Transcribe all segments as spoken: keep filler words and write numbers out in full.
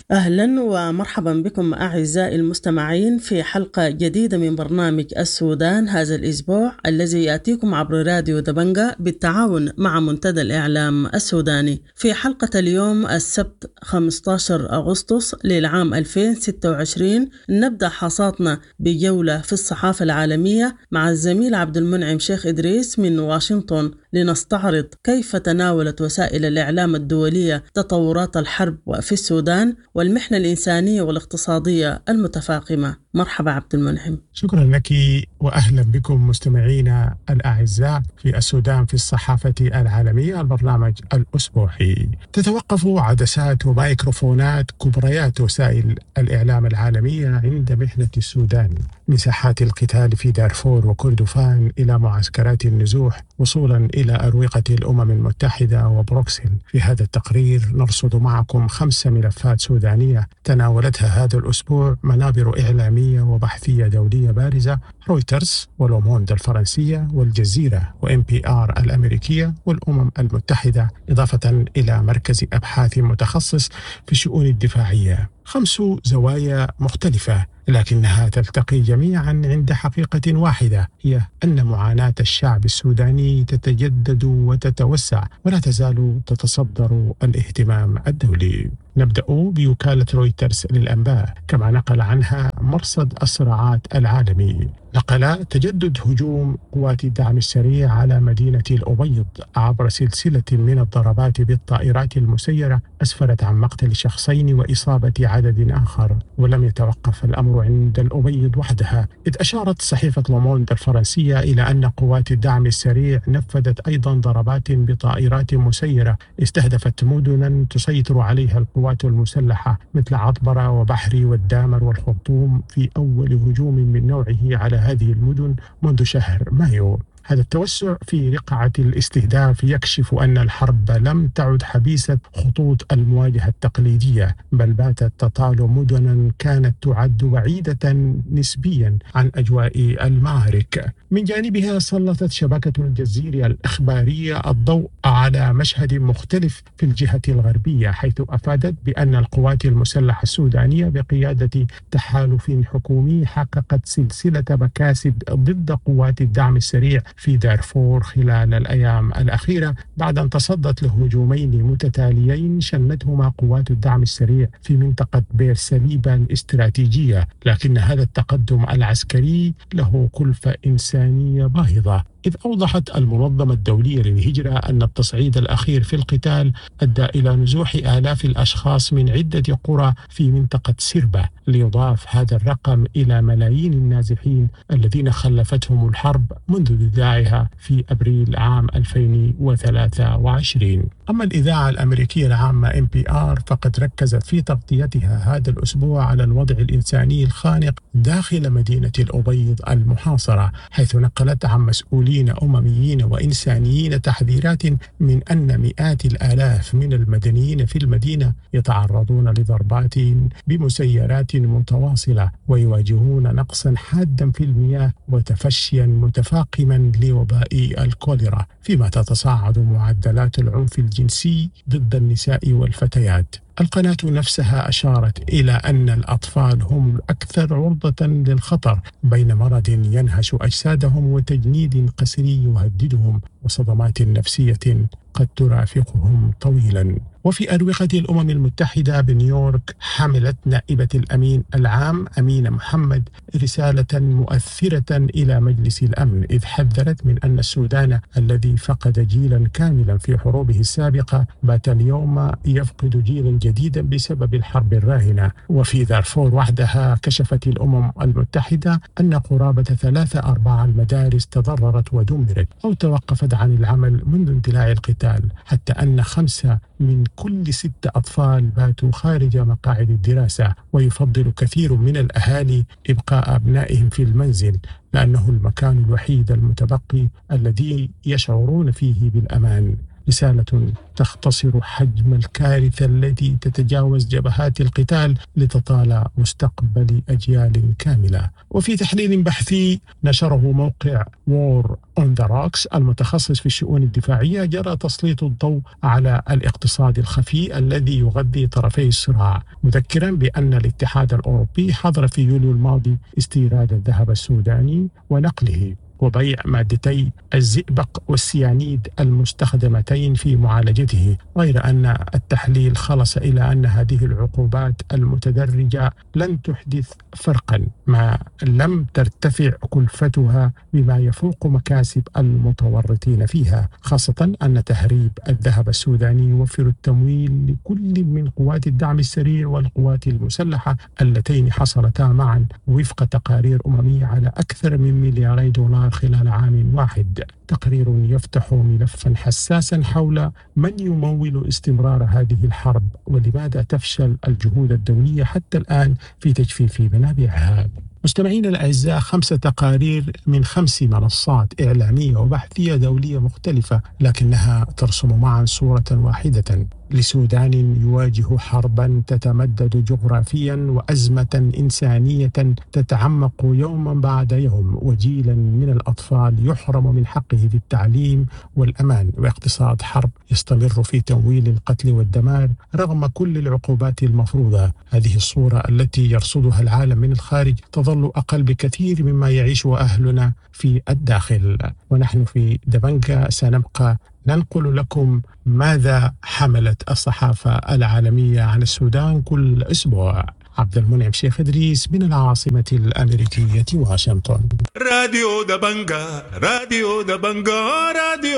أهلا ومرحبا بكم أعزائي المستمعين في حلقة جديدة من برنامج السودان هذا الأسبوع، الذي يأتيكم عبر راديو دبنجة بالتعاون مع منتدى الإعلام السوداني. في حلقة اليوم السبت خمسة عشر أغسطس للعام ألفين وستة وعشرين نبدأ حصاتنا بجولة في الصحافة العالمية مع الزميل عبد المنعم شيخ إدريس من واشنطن، لنستعرض كيف تناولت وسائل الإعلام الدولية تطورات الحرب في السودان والمحنة الإنسانية والاقتصادية المتفاقمة. مرحبا عبد المنعم. شكرا لك وأهلا بكم مستمعينا الأعزاء في السودان في الصحافة العالمية، البرنامج الأسبوعي. تتوقف عدسات وميكروفونات كبريات وسائل الإعلام العالمية عند محنة السودان، من ساحات القتال في دارفور وكردفان إلى معسكرات النزوح وصولا إلى أروقة الأمم المتحدة وبروكسل. في هذا التقرير نرصد معكم خمس ملفات سودانية تناولتها هذا الأسبوع منابر إعلامية وبحثية دولية بارزة: رويترز ولوموند الفرنسية والجزيرة وإم بي آر الأمريكية والأمم المتحدة، إضافة إلى مركز أبحاث متخصص في الشؤون الدفاعية. خمس زوايا مختلفة لكنها تلتقي جميعا عند حقيقة واحدة، هي أن معاناة الشعب السوداني تتجدد وتتوسع ولا تزال تتصدر الاهتمام الدولي. نبدأ بوكالة رويترز للأنباء، كما نقل عنها مرصد الصراعات العالمي. نقل تجدد هجوم قوات الدعم السريع على مدينة الأبيض عبر سلسلة من الضربات بالطائرات المسيرة أسفرت عن مقتل شخصين وإصابة عدد آخر. ولم يتوقف الأمر عند الأبيض وحدها، إذ أشارت صحيفة لوموند الفرنسية إلى أن قوات الدعم السريع نفذت أيضا ضربات بطائرات مسيرة استهدفت مدنا تسيطر عليها القوات المسلحة مثل عطبرة وبحري والدامر والخرطوم في أول هجوم من نوعه على هذه المدن منذ شهر مايو. هذا التوسع في رقعة الاستهداف يكشف أن الحرب لم تعد حبيسة خطوط المواجهة التقليدية، بل باتت تطال مدنا كانت تعد بعيدة نسبيا عن أجواء المعارك. من جانبها سلطت شبكة الجزيرة الإخبارية الضوء على مشهد مختلف في الجهة الغربية، حيث أفادت بأن القوات المسلحة السودانية بقيادة تحالف حكومي حققت سلسلة مكاسب ضد قوات الدعم السريع في دارفور خلال الأيام الأخيرة، بعد أن تصدت لهجومين متتاليين شنتهما قوات الدعم السريع في منطقة بير سليبة الاستراتيجية. لكن هذا التقدم العسكري له كلفة إنسانية باهظة، إذ أوضحت المنظمة الدولية للهجرة أن التصعيد الأخير في القتال أدى إلى نزوح آلاف الأشخاص من عدة قرى في منطقة سربة، ليضاف هذا الرقم إلى ملايين النازحين الذين خلفتهم الحرب منذ نداعها في أبريل عام ألفين وثلاثة وعشرين. أما الإذاعة الأمريكية العامة إم بي آر فقد ركزت في تغطيتها هذا الأسبوع على الوضع الإنساني الخانق داخل مدينة الأبيض المحاصرة، حيث نقلت عن مسؤولين أمميين وإنسانيين تحذيرات من أن مئات الآلاف من المدنيين في المدينة يتعرضون لضربات بمسيرات متواصلة ويواجهون نقصا حادا في المياه وتفشيا متفاقما لوباء الكوليرا، فيما تتصاعد معدلات العنف الجنسي ضد النساء والفتيات. القناة نفسها أشارت إلى أن الأطفال هم الأكثر عرضة للخطر بين مرض ينهش أجسادهم وتجنيد قسري يهددهم وصدمات نفسية قد ترافقهم طويلا. وفي أروقة الأمم المتحدة بنيويورك حملت نائبة الأمين العام أمينة محمد رسالة مؤثرة إلى مجلس الأمن، إذ حذرت من أن السودان الذي فقد جيلا كاملا في حروبه السابقة بات اليوم يفقد جيلا جديدا بسبب الحرب الراهنة. وفي دارفور وحدها كشفت الأمم المتحدة أن قرابة ثلاثة أرباع المدارس تضررت ودمرت أو توقفت عن العمل منذ اندلاع القتال، حتى أن خمسة من كل ست أطفال باتوا خارج مقاعد الدراسة، ويفضل كثير من الأهالي إبقاء أبنائهم في المنزل لأنه المكان الوحيد المتبقي الذي يشعرون فيه بالأمان. رسالة تختصر حجم الكارثة التي تتجاوز جبهات القتال لتطال مستقبل أجيال كاملة. وفي تحليل بحثي نشره موقع وور أون ذا روكس المتخصص في الشؤون الدفاعية، جرى تسليط الضوء على الاقتصاد الخفي الذي يغذي طرفي الصراع، مذكرا بأن الاتحاد الأوروبي حظر في يوليو الماضي استيراد الذهب السوداني ونقله وبيع مادتي الزئبق والسيانيد المستخدمتين في معالجته، غير أن التحليل خلص إلى أن هذه العقوبات المتدرجة لن تحدث فرقا ما لم ترتفع كلفتها بما يفوق مكاسب المتورطين فيها، خاصة أن تهريب الذهب السوداني يوفر التمويل لكل من قوات الدعم السريع والقوات المسلحة اللتين حصلتا معا وفق تقارير أممية على أكثر من ملياري دولار خلال عام واحد. تقرير يفتح ملفا حساسا حول من يمول استمرار هذه الحرب ولماذا تفشل الجهود الدولية حتى الآن في تجفيف منابعها. مستمعين الأعزاء، خمسة تقارير من خمس منصات إعلامية وبحثية دولية مختلفة لكنها ترسم معا صورة واحدة لسودان يواجه حربا تتمدد جغرافيا وأزمة إنسانية تتعمق يوما بعد يوم، وجيلا من الأطفال يحرم من حقه في التعليم والأمان، واقتصاد حرب يستمر في تمويل القتل والدمار رغم كل العقوبات المفروضة. هذه الصورة التي يرصدها العالم من الخارج تظل أقل بكثير مما يعيشه أهلنا في الداخل، ونحن في دبنجا سنبقى ننقل لكم ماذا حملت الصحافة العالمية عن السودان كل أسبوع. عبد المنعم شيخ إدريس من العاصمة الأمريكية واشنطن. راديو دبنجا راديو دبنجا راديو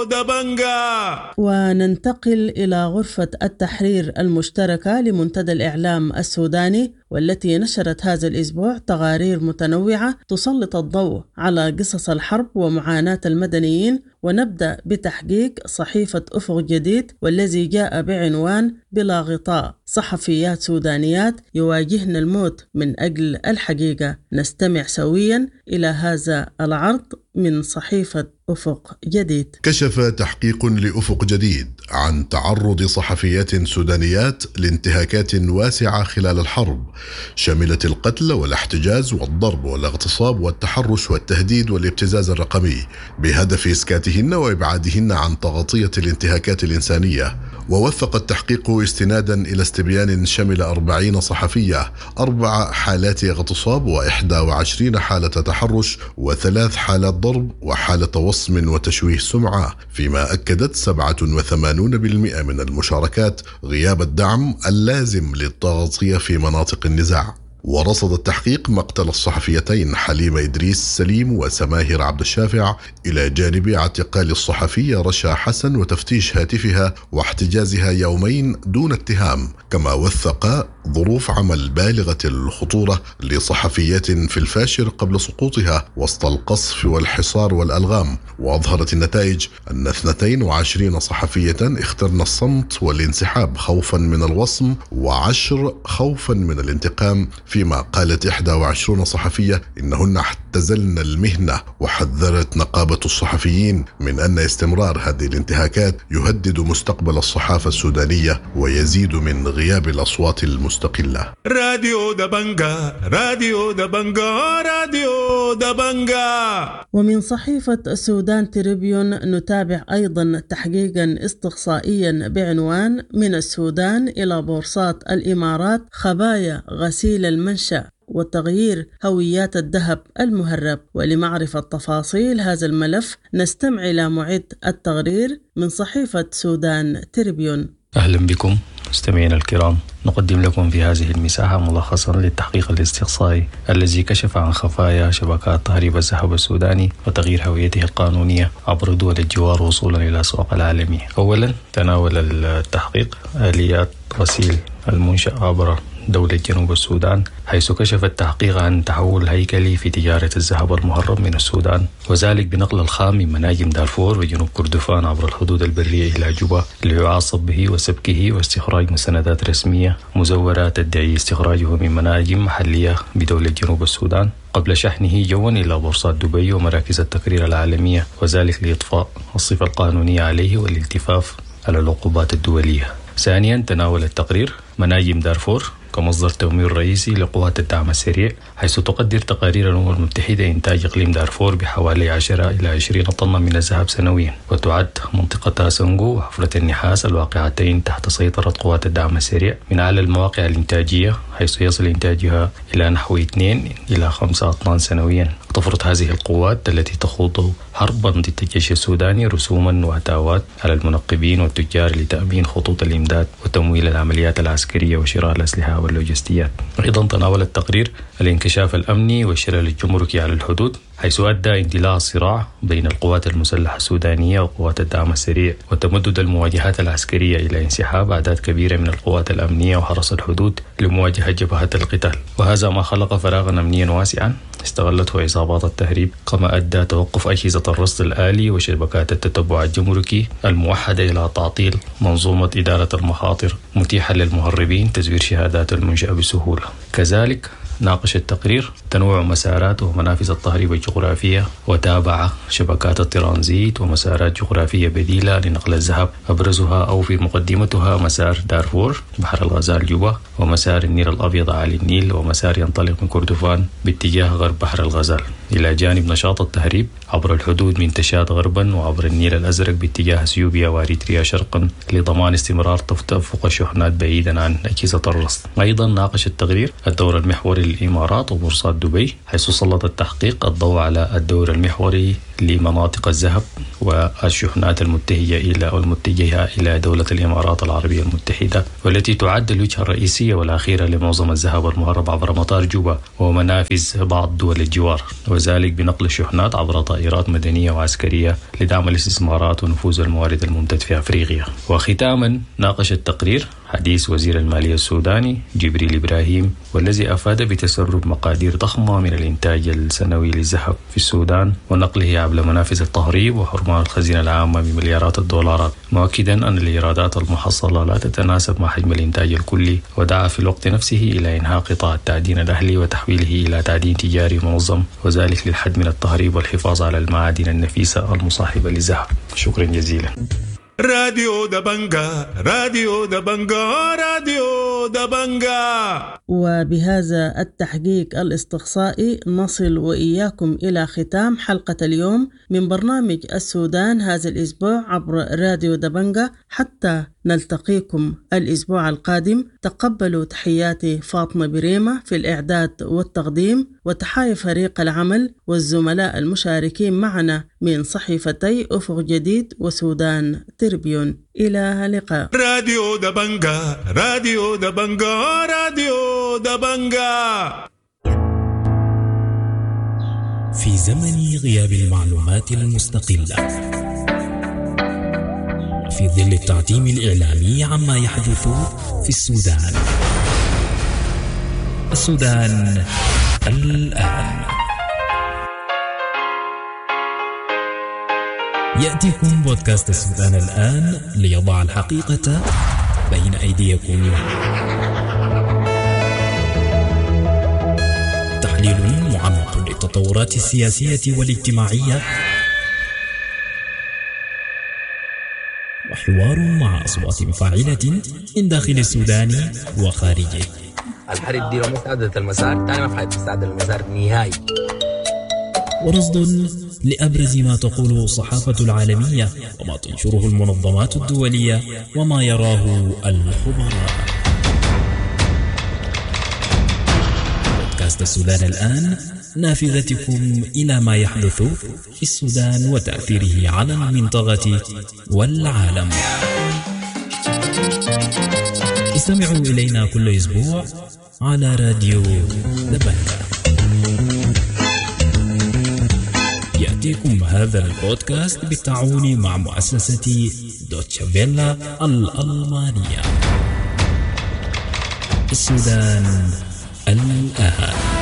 دبنجا. وننتقل إلى غرفة التحرير المشتركة لمنتدى الإعلام السوداني، والتي نشرت هذا الأسبوع تقارير متنوعة تسلط الضوء على قصص الحرب ومعاناة المدنيين. ونبدأ بتحقيق صحيفة أفق جديد، والذي جاء بعنوان بلا غطاء، صحفيات سودانيات يواجهن الموت من أجل الحقيقة. نستمع سويا إلى هذا العرض من صحيفة أفق جديد. كشف تحقيق لأفق جديد عن تعرض صحفيات سودانيات لانتهاكات واسعة خلال الحرب، شملت القتل والاحتجاز والضرب والاغتصاب والتحرش والتهديد والابتزاز الرقمي، بهدف إسكاتهن وإبعادهن عن تغطية الانتهاكات الإنسانية. ووثق التحقيق استنادا إلى استبيان شمل أربعين صحفية أربع حالات اغتصاب وإحدى وعشرين حالة تحرش وثلاث حالات ضرب وحالة وصم وتشويه سمعة، فيما أكدت سبعة وثمانين بالمئة من المشاركات غياب الدعم اللازم للتغطية في مناطق النزاع. ورصد التحقيق مقتل الصحفيتين حليمة إدريس سليم وسماهر عبد الشافع، إلى جانب اعتقال الصحفية رشا حسن وتفتيش هاتفها واحتجازها يومين دون اتهام. كما وثق ظروف عمل بالغة الخطورة لصحفيات في الفاشر قبل سقوطها وسط القصف والحصار والألغام. وأظهرت النتائج أن اثنتين وعشرين صحفية اخترن الصمت والانسحاب خوفا من الوصم، وعشر خوفا من الانتقام، فيما قالت إحدى وعشرين صحفية إنهن اعتزلن المهنة. وحذرت نقابة الصحفيين من أن استمرار هذه الانتهاكات يهدد مستقبل الصحافة السودانية ويزيد من غياب الأصوات المستقلة. راديو دبنجا راديو دبنجا راديو دبنجا. ومن صحيفة السودان تريبيون نتابع أيضا تحقيقا استقصائيا بعنوان من السودان إلى بورصات الإمارات، خبايا غسيل المنشأ وتغيير هويات الذهب المهرب. ولمعرفة تفاصيل هذا الملف نستمع إلى معد التقرير من صحيفة سودان تريبيون. أهلا بكم مستمعينا الكرام، نقدم لكم في هذه المساحة ملخصا للتحقيق الاستقصائي الذي كشف عن خفايا شبكات تهريب الذهب السوداني وتغيير هويته القانونية عبر دول الجوار وصولا إلى الأسواق العالمية. أولا، تناول التحقيق آليات غسيل المنشأ عبر دولة جنوب السودان، حيث كشف التحقيق عن تحول هيكلي في تجارة الذهب المهرب من السودان، وذلك بنقل الخام من مناجم دارفور وجنوب كردفان عبر الحدود البرية إلى جوبا لإعادة صبه وسبكه واستخراج مستندات رسمية مزورة تدعي استخراجه من مناجم محلية بدولة جنوب السودان قبل شحنه جوا إلى بورصات دبي ومراكز التقرير العالمية، وذلك لإطفاء الصفة القانونية عليه والالتفاف على العقوبات الدولية. ثانيا، تناول التقرير مناجم دارفور كمصدر تمويل رئيسي لقوات الدعم السريع، حيث تقدر تقارير الأمم المتحدة إنتاج إقليم دارفور بحوالي عشرة إلى عشرين طنا من الذهب سنويا، وتعد منطقة سنغو وحفرة النحاس الواقعتين تحت سيطرة قوات الدعم السريع من أعلى المواقع الإنتاجية، حيث يصل إنتاجها إلى نحو اثنين إلى خمسة أطنان سنويا. تفرض هذه القوات التي تخوض حربا ضد الجيش السوداني رسوما وأتاوات على المنقبين والتجار لتأمين خطوط الإمداد وتمويل العمليات العسكرية وشراء الأسلحة واللوجستيات. أيضا تناول التقرير الانكشاف الأمني والشلل الجمركي على الحدود، حيث أدى اندلاع الصراع بين القوات المسلحة السودانية وقوات الدعم السريع وتمدد المواجهات العسكرية إلى انسحاب أعداد كبيرة من القوات الأمنية وحرس الحدود لمواجهة جبهات القتال، وهذا ما خلق فراغا أمنيا واسعا استغلته عصابات التهريب، كما أدى توقف أجهزة الرصد الآلي وشبكات التتبع الجمركي الموحدة إلى تعطيل منظومة إدارة المخاطر متيحة للمهربين تزوير شهادات المنشأة بسهولة. كذلك ناقش التقرير تنوع مسارات ومنافذ التهريب الجغرافية، وتابع شبكات الترانزيت ومسارات جغرافية بديلة لنقل الذهب، أبرزها أو في مقدمتها مسار دارفور بحر الغزال جوبا، ومسار النيل الأبيض عالي النيل، ومسار ينطلق من كردفان باتجاه غرب بحر الغزال، إلى جانب نشاط التهريب عبر الحدود من تشاد غربا وعبر النيل الأزرق باتجاه اثيوبيا واريتريا شرقا لضمان استمرار تدفق الشحنات بعيدا عن أجهزة الرصد. أيضا ناقش التقرير الدور المحوري للإمارات وبورصات دبي، حيث سلط التحقيق الضوء على الدور المحوري لمناطق الذهب والشحنات المتجهة إلى أو المتجهة إلى دولة الإمارات العربية المتحدة، والتي تعد الوجهة الرئيسية والأخيرة لمعظم الذهب المهرب عبر مطار جوبا ومنافذ بعض دول الجوار، وذلك بنقل الشحنات عبر طائرات مدنية وعسكرية لدعم الاستثمارات ونفوذ الموارد الممتد في أفريقيا. وختاما ناقش التقرير حديث وزير المالية السوداني جبريل إبراهيم، والذي أفاد بتسرب مقادير ضخمة من الإنتاج السنوي للذهب في السودان ونقله عبر منافذ التهريب وحرمان الخزينة العامة بمليارات الدولارات، مؤكدا أن الإيرادات المحصلة لا تتناسب مع حجم الإنتاج الكلي، ودعا في الوقت نفسه إلى إنهاء قطاع التعدين الأهلي وتحويله إلى تعدين تجاري منظم، وذلك للحد من التهريب والحفاظ على المعادن النفيسة المصاحبة للذهب. شكرا جزيلا. راديو دبنجا راديو دبنجا راديو دبنجا. وبهذا التحقيق الاستقصائي نصل وإياكم إلى ختام حلقة اليوم من برنامج السودان هذا الأسبوع عبر راديو دبنجا. حتى نلتقيكم الأسبوع القادم، تقبلوا تحياتي فاطمة بريمة في الإعداد والتقديم، وتحايا فريق العمل والزملاء المشاركين معنا من صحيفتي أفق جديد وسودان تربيون. إلى اللقاء. راديو دبنجا راديو دبنجا راديو دبنجا. في زمن غياب المعلومات المستقلة، في ظل التعتيم الإعلامي عما يحدث في السودان، السودان الآن يأتيكم بودكاست السودان الآن ليضع الحقيقة بين أيديكم. تحليل معمق للتطورات السياسية والاجتماعية، وحوار مع أصوات مفاعلة من داخل السودان وخارجه. الحرب دي لو ما استعدت المسار تاني ما حيستعد المسار نهائي. ورصد لأبرز ما تقوله الصحافة العالمية وما تنشره المنظمات الدولية وما يراه الخبراء. بودكاست السودان الآن، نافذتكم إلى ما يحدث في السودان وتأثيره على المنطقة والعالم. استمعوا إلينا كل أسبوع على راديو دبنجا. يأتيكم هذا البودكاست بالتعاون مع مؤسسة دوتشا فيلا الألمانية. السودان الآن.